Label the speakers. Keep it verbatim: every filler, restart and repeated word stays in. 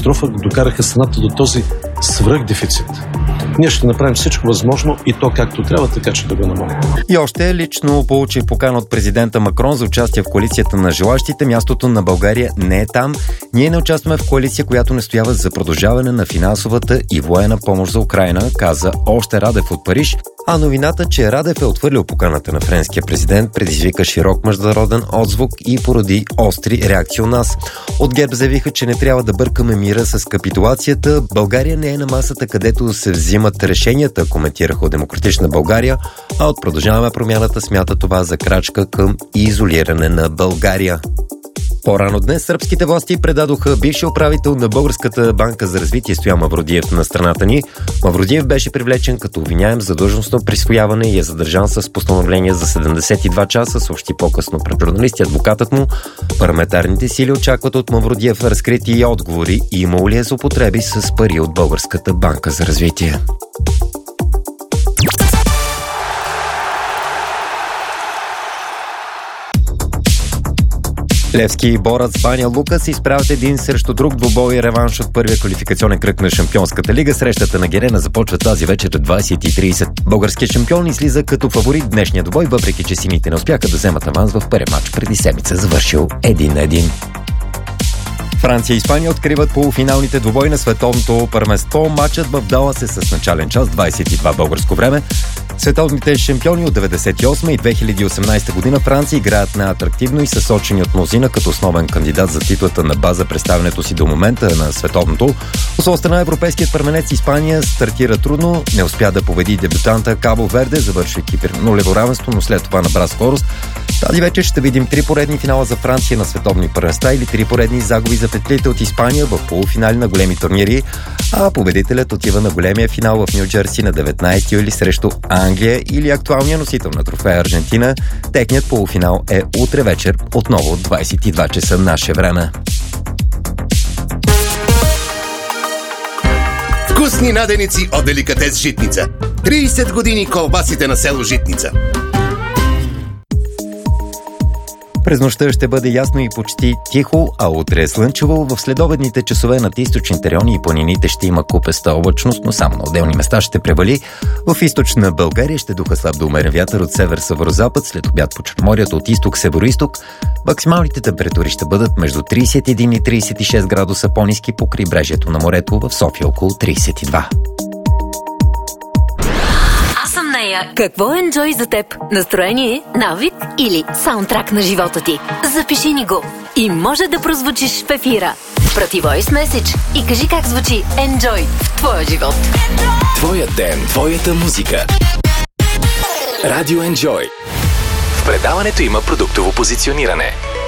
Speaker 1: катастрофа докараха страната до този свръхдефицит. Ние ще направим всичко възможно и то както трябва, така че да го намалим.
Speaker 2: И още лично получи покана от президента Макрон за участие в коалицията на желащите. Мястото на България не е там. Ние не участваме в коалиция, която настоява за продължаване на финансовата и военна помощ за Украйна, каза още Радев от Париж. А новината, че Радев е отхвърлил поканата на френския президент, предизвика широк международен отзвук и породи остри реакции у нас. От ГЕРБ заявиха, че не трябва да бъркаме мира с капитулацията. България не е на масата, където се взимат решенията, коментираха от Демократична България, а от Продължаваме промяната смята това за крачка към изолиране на България. По-рано днес сръбските власти предадоха бивши управител на Българската банка за развитие Стоян Мавродиев на страната ни. Мавродиев беше привлечен като обвиняем за длъжностно присвояване и е задържан с постановление за седемдесет и два часа, съобщи по-късно пред журналисти адвокатът му. Парламентарните сили очакват от Мавродиев разкрити и отговори и имало ли е злоупотреби с пари от Българската банка за развитие. Левски и Борец Баня Лука се изправят един срещу друг двубой реванш от първия квалификационен кръг на Шампионската лига. Срещата на Герена започва тази вечер в двадесет и тридесет. Българският шампион излиза като фаворит днешния двубой, въпреки че сините не успяха да вземат аванс в първия мач преди седмица, завършил един на един. Франция и Испания откриват полуфиналните двубои на световното първенство. Матчът в Далас е с начален час двадесет и два българско време. Световните шампиони от деветдесет и осма и две хиляди и осемнадесета година Франция играят най-атрактивно и са сочени от мнозина като основен кандидат за титлата на база представянето си до момента на световното. От своя страна европейският първенец Испания стартира трудно, не успя да победи дебютанта Кабо Верде, завършвайки при нулево равенство, но след това набра скорост. Тази вечер ще видим три поредни финала за Франция на световни първенства или три поредни загуби за петлите от Испания в полуфинали на големи турнири, а победителят отива на големия финал в Ню Джерси на деветнадесети юли срещу Англия или актуалния носител на трофея Аржентина. Техният полуфинал е утре вечер, отново от двадесет и два часа наше време.
Speaker 3: Вкусни наденици от Деликатес Житница. тридесет години колбасите на село Житница.
Speaker 2: През нощта ще бъде ясно и почти тихо, а утре е слънчево. В следобедните часове над източните райони и планините ще има купеста облачност, но само на отделни места ще превали. В източна България ще духа слаб до умерен вятър от север-северозапад, след обяд по Черноморието от изток-североизток. Максималните температури ще бъдат между тридесет и един и тридесет и шест градуса по-ниски по крайбрежието на морето, в София около тридесет и два.
Speaker 4: Какво е Enjoy за теб? Настроение, навик или саундтрак на живота ти? Запиши ни го и може да прозвучиш в ефира. Прати voice message и кажи как звучи Enjoy в твоя живот.
Speaker 5: Твоя ден, твоята музика. Радио Enjoy. В предаването има продуктово позициониране.